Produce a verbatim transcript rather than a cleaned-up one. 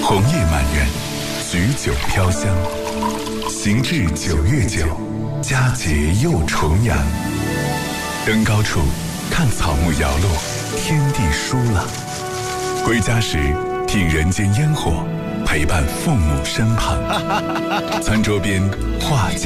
红叶满园，举酒飘香。行至九月九，佳节又重阳。登高处，看草木摇落，天地舒朗。归家时，品人间烟火，陪伴父母身旁。餐桌边，话家。